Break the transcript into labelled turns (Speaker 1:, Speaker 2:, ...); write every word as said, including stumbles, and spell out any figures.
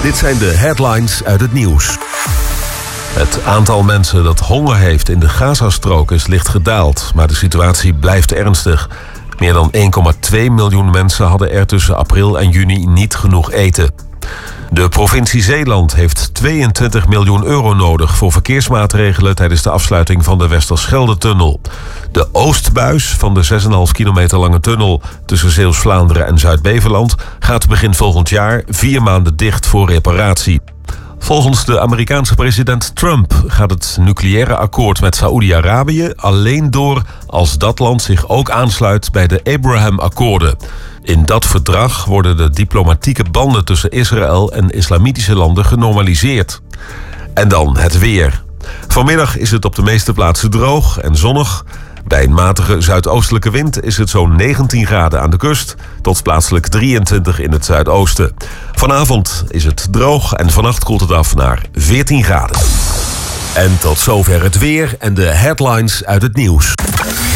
Speaker 1: Dit zijn de headlines uit het nieuws. Het aantal mensen dat honger heeft in de Gazastrook is licht gedaald, maar de situatie blijft ernstig. Meer dan één komma twee miljoen mensen hadden er tussen april en juni niet genoeg eten. De provincie Zeeland heeft tweeëntwintig miljoen euro nodig voor verkeersmaatregelen tijdens de afsluiting van de Westerschelde-tunnel. De Oostbuis van de zes komma vijf kilometer lange tunnel tussen Zeeuws-Vlaanderen en Zuid-Beveland gaat begin volgend jaar vier maanden dicht voor reparatie. Volgens de Amerikaanse president Trump gaat het nucleaire akkoord met Saoedi-Arabië alleen door als dat land zich ook aansluit bij de Abraham-akkoorden. In dat verdrag worden de diplomatieke banden tussen Israël en islamitische landen genormaliseerd. En dan het weer. Vanmiddag is het op de meeste plaatsen droog en zonnig. Bij een matige zuidoostelijke wind is het zo'n negentien graden aan de kust tot plaatselijk drieëntwintig in het zuidoosten. Vanavond is het droog en vannacht koelt het af naar veertien graden. En tot zover het weer en de headlines uit het nieuws.